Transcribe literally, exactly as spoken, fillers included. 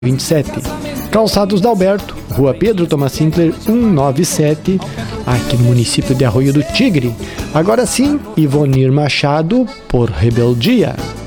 vinte e sete. Calçados da Alberto, Rua Pedro Thomas Sinclair cento e noventa e sete, aqui no município de Arroio do Tigre. Agora sim, Ivonir Machado, por Rebeldia.